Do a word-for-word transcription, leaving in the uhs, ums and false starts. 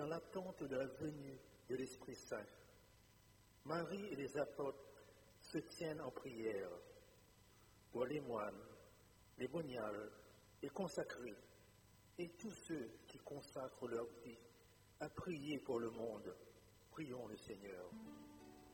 dans l'attente de la venue de l'Esprit Saint. Marie et les apôtres se tiennent en prière pour les moines, les moniales, les consacrés et tous ceux qui consacrent leur vie à prier pour le monde. Prions le Seigneur.